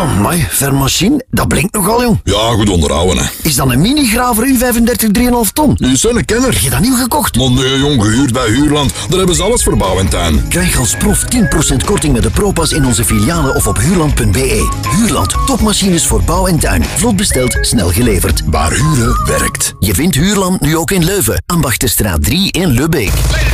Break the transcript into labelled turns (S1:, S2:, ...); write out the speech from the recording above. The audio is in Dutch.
S1: Amai, vermachine, dat blinkt nogal, jong.
S2: Ja, goed onderhouden, hè.
S1: Is dat een mini-graver U35 3,5 ton?
S2: Die is een kenner.
S1: Heb je dat nieuw gekocht?
S2: Maar nee, jong, gehuurd bij Huurland. Daar hebben ze alles voor bouw en tuin.
S1: Krijg als prof 10% korting met de ProPass in onze filialen of op huurland.be. Huurland, topmachines voor bouw en tuin. Vlot besteld, snel geleverd.
S2: Waar huren werkt.
S1: Je vindt Huurland nu ook in Leuven, Ambachtenstraat 3 in Lubbeek.